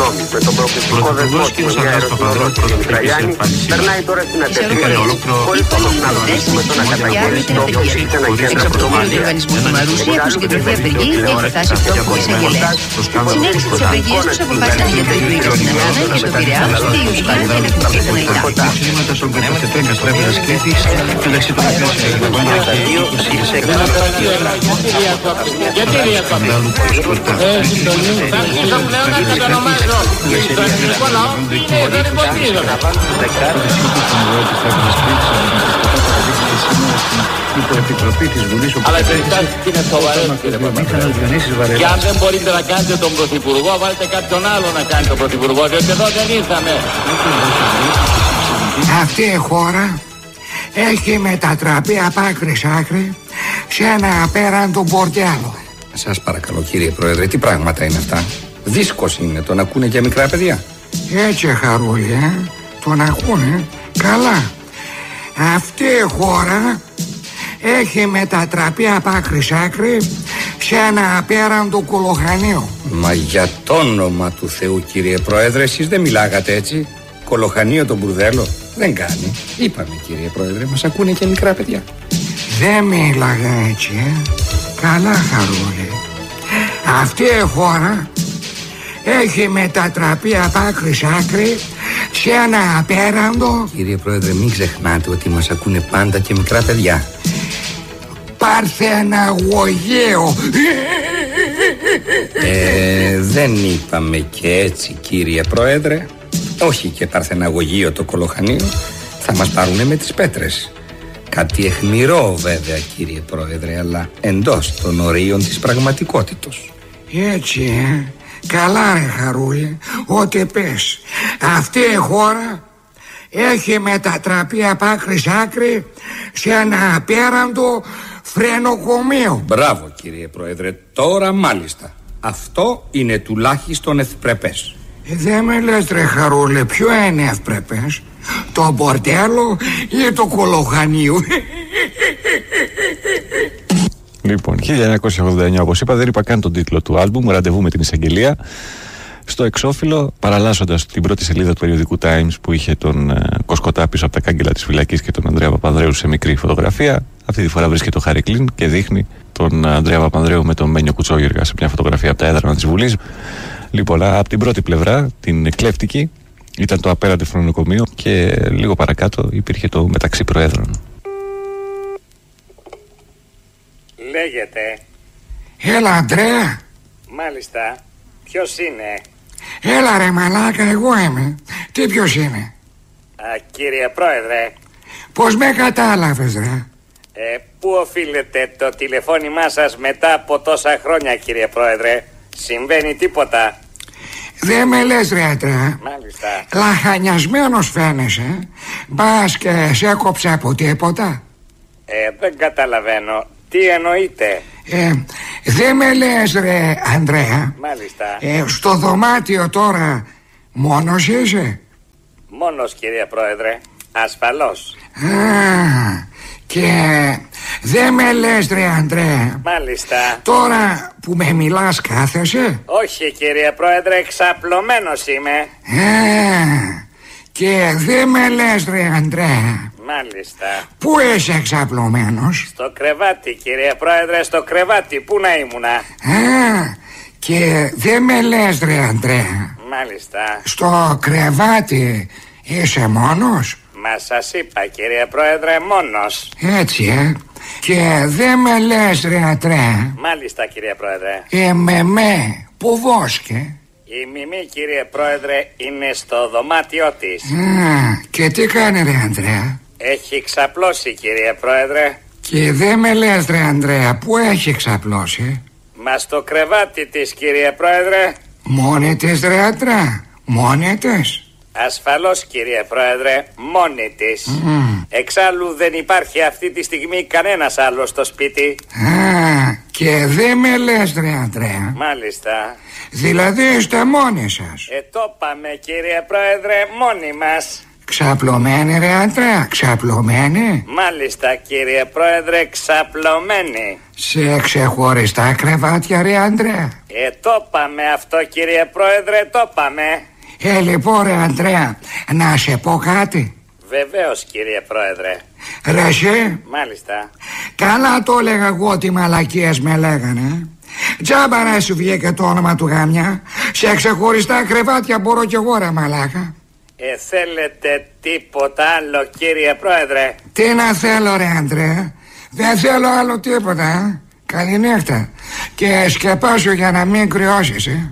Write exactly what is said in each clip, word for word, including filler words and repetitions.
γνώμη με τον προκλητικό δεσμό του με μια αεροσυνοδό στη Μητραλιάνη περνάει τώρα στην αντεπίθεση χωρίς όμως να ρωτήσουμε τον ακαταγγελιστή το οποίο σε ένα κέντρο πρωτοβουλίας. Του Μαρούσι έχουν συγκεντρωθεί απεργοί και έχει φτάσει αυτό που εισαγγελέα. Συνέχισε τις απεργίες τους αποφάσισαν για το Ιδρύο στην Ελλάδα και το Πειραιά και η Ουσία για να εκπληκτεί τον ΑΙΤΑ. Κλίματα των καταθετών Καστράπιας Κρήτης μεταξύ των οποίων συμπεριλαμβάνει και η είκοσι γιατί σκανδάλου του Σκορτά. Υποεπιτροπή της Βουλής. Αλλά οι περιστάσεις είναι σοβαρές, κύριε Παπαδρέου. Και αν δεν μπορείτε να κάνετε τον Πρωθυπουργό, βάλτε κάποιον άλλο να κάνει τον Πρωθυπουργό, διότι εδώ δεν ήρθαμε. Αυτή η χώρα έχει μετατραπεί απ' άκρη σ' άκρη σε ένα απέραντο μπορτιάλο. Σας παρακαλώ κύριε Πρόεδρε, τι πράγματα είναι αυτά? Δίσκος είναι, τον ακούνε και μικρά παιδιά. Έτσι Χαρούλη, ε? Τον ακούνε καλά. Αυτή η χώρα έχει μετατραπεί απ' άκρη σ' άκρη σε ένα απέραντο κολοχανίο. Μα για το όνομα του Θεού κύριε Πρόεδρε, εσείς δεν μιλάγατε έτσι? Κολοχανίο τον μπουρδέλο δεν κάνει. Είπαμε κύριε Πρόεδρε, μας ακούνε και μικρά παιδιά. Δεν μίλαγα έτσι, ε? Καλά Χαρούλη. Αυτή η χώρα έχει μετατραπεί απ' άκρη σ' άκρη σε ένα απέραντο. Κύριε Πρόεδρε, μην ξεχνάτε ότι μας ακούνε πάντα και μικρά παιδιά. Παρθεναγωγείο. Ε, δεν είπαμε και έτσι κύριε Πρόεδρε. Όχι και παρθεναγωγείο το κολοχανίο. Θα μας πάρουνε με τις πέτρες. Κάτι αιχμηρό βέβαια κύριε Πρόεδρε, αλλά εντός των ορίων της πραγματικότητος. Έτσι, ε? Καλά ρε Χαρούλη, ό,τι πες. Αυτή η χώρα έχει μετατραπεί απ' άκρη σ' άκρη σε ένα απέραντο φρενοκομείο. Μπράβο κύριε Πρόεδρε, τώρα μάλιστα. Αυτό είναι τουλάχιστον ευπρεπές. ε, Δεν με λες ρε Χαρούλη, ποιο είναι ευπρεπές? Το μπορτέλο ή το κολοχανίο? Λοιπόν, χίλια εννιακόσια ογδόντα εννιά, όπως είπα, δεν είπα καν τον τίτλο του άλμπουμ, ραντεβού με την εισαγγελία. Στο εξώφυλλο, παραλλάσσοντας την πρώτη σελίδα του περιοδικού Times που είχε τον ε, Κοσκοτά πίσω από τα κάγκελα της φυλακής και τον Ανδρέα Παπανδρέου σε μικρή φωτογραφία, αυτή τη φορά βρίσκεται το Χάρη Κλίν και δείχνει τον Ανδρέα Παπανδρέου με τον Μένιο Κουτσόγεργα σε μια φωτογραφία από τα έδρανα της Βουλής. Λοιπόν, από την πρώτη πλευρά, την κλέφτικη, ήταν το απέραντι φρονοκομείο και λίγο παρακάτω υπήρχε το μεταξύ προέδρων. Λέγεται. Έλα Ανδρέα. Μάλιστα. Ποιος είναι? Έλα ρε μαλάκα, εγώ είμαι. Τι ποιος είναι? Α, κύριε Πρόεδρε. Πως με κατάλαβες ρε? Ε, πού οφείλετε το τηλεφώνημά σας μετά από τόσα χρόνια κύριε Πρόεδρε? Συμβαίνει τίποτα? Δεν με λες ρε Αντρέα. Μάλιστα. Λαχανιασμένος φαίνεσαι. Μπας και σε έκοψε από τίποτα? Ε, δεν καταλαβαίνω. Τι εννοείτε? Ε, δεν με λες ρε Ανδρέα. Μάλιστα. Ε, στο δωμάτιο τώρα μόνος είσαι? Μόνος κύριε Πρόεδρε. Ασφαλώς. Α, και δεν με λες ρε Ανδρέα. Μάλιστα. Τώρα που με μιλάς κάθεσαι? Όχι κύριε Πρόεδρε, εξαπλωμένος είμαι. Α, και δεν με λες ρε Ανδρέα. Μάλιστα. Πού είσαι εξαπλωμένος? Στο κρεβάτι κύριε Πρόεδρε, στο κρεβάτι. Πού να ήμουνα? Α, και δεν με λες ρε Ανδρέα. Μάλιστα. Στο κρεβάτι είσαι μόνος? Μα σας είπα κύριε Πρόεδρε, μόνος. Έτσι ε. Και δεν με λες ρε Ανδρέα. Μάλιστα κύριε Πρόεδρε. Ε με με που βόσκε? Η Μιμή κύριε Πρόεδρε είναι στο δωμάτιό της. Α, και τι κάνει ρε Ανδρέα? Έχει ξαπλώσει κύριε Πρόεδρε. Και δεν με λες ρε Ανδρέα, πού έχει ξαπλώσει? Μα στο κρεβάτι της κύριε Πρόεδρε. Μόνη της ρε Ανδρέα? Μόνη της? Ασφαλώς κύριε Πρόεδρε, μόνη της. mm. Εξάλλου δεν υπάρχει αυτή τη στιγμή κανένας άλλος στο σπίτι. Α, και δεν με λες ρε Ανδρέα. Μάλιστα. Δηλαδή είστε μόνοι σας? Ε, το πάμε κύριε Πρόεδρε, μόνοι μας. Ξαπλωμένη ρε Αντρέα, ξαπλωμένη. Μάλιστα κύριε Πρόεδρε, ξαπλωμένη. Σε ξεχωριστά κρεβάτια ρε Αντρέα. Ε, το πάμε αυτό κύριε Πρόεδρε, το πάμε. Ε, λοιπόν ρε Αντρέα, να σε πω κάτι. Βεβαίως κύριε Πρόεδρε. Ρε εσύ. Μάλιστα. Καλά το έλεγα εγώ ότι μαλακίες με λέγανε. Τζάμπα να σου βγήκε το όνομα του γάμια. Σε ξεχωριστά κρεβάτια μπορώ κι εγώ ρε μαλάκα. Ε, θέλετε τίποτα άλλο κύριε Πρόεδρε? Τι να θέλω ρε Αντρέα. Δεν θέλω άλλο τίποτα ε? Καληνύχτα. Και σκεπάσου για να μην κρυώσεις ε.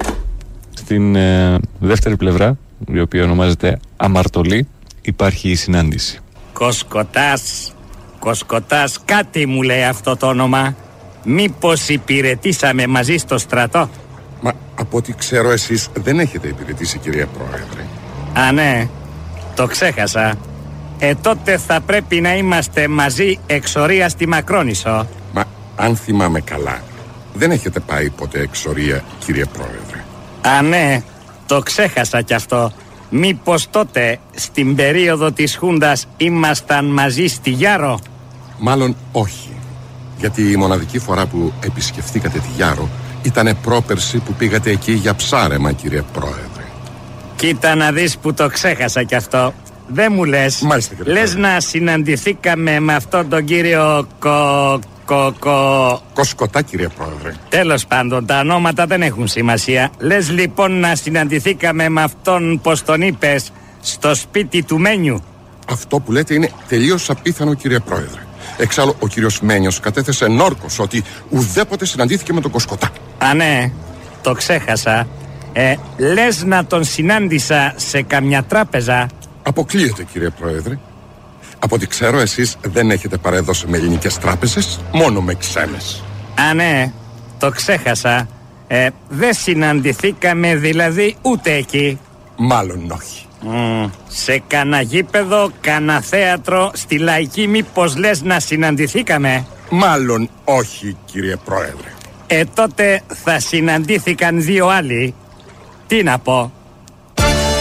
Στην ε, δεύτερη πλευρά, η οποία ονομάζεται Αμαρτωλή, υπάρχει η συνάντηση. Κοσκοτάς, Κοσκοτάς, κάτι μου λέει αυτό το όνομα. Μήπως υπηρετήσαμε μαζί στο στρατό? Μα από ό,τι ξέρω εσείς δεν έχετε υπηρετήσει κυρία Πρόεδρε. Α ναι, το ξέχασα. Ε τότε θα πρέπει να είμαστε μαζί εξορία στη Μακρόνισσο. Μα αν θυμάμαι καλά, δεν έχετε πάει ποτέ εξορία κύριε Πρόεδρε. Α ναι, το ξέχασα κι αυτό. Μήπως τότε στην περίοδο της Χούντας ήμασταν μαζί στη Γιάρο? Μάλλον όχι. Γιατί η μοναδική φορά που επισκεφθήκατε τη Γιάρο ήτανε πρόπερση που πήγατε εκεί για ψάρεμα κύριε Πρόεδρε. Κοίτα να δεις που το ξέχασα κι αυτό. Δεν μου λες. Μάλιστα, λες να συναντηθήκαμε με αυτόν τον κύριο Κο... Κο... Κο... Κοσκοτά κύριε Πρόεδρε. Τέλος πάντων τα ονόματα δεν έχουν σημασία. Λες λοιπόν να συναντηθήκαμε με αυτόν, πως τον είπες, στο σπίτι του Μένιου? Αυτό που λέτε είναι τελείως απίθανο κύριε Πρόεδρε. Εξάλλου ο κύριος Μένιος κατέθεσε νόρκος ότι ουδέποτε συναντήθηκε με τον Κοσκοτά. Α ναι, το ξέχασα. Ε, λες να τον συνάντησα σε καμιά τράπεζα? Αποκλείεται κύριε Πρόεδρε. Από ό,τι ξέρω εσείς δεν έχετε παρέδωση με ελληνικές τράπεζες, μόνο με ξένες. Α ναι, το ξέχασα. ε, Δεν συναντηθήκαμε δηλαδή ούτε εκεί? Μάλλον όχι. Mm, σε κανένα γήπεδο, κανένα θέατρο, στη Λαϊκή μήπως λες να συναντηθήκαμε? Μάλλον όχι κύριε Πρόεδρε. Ε τότε θα συναντήθηκαν δύο άλλοι. Τι να πω,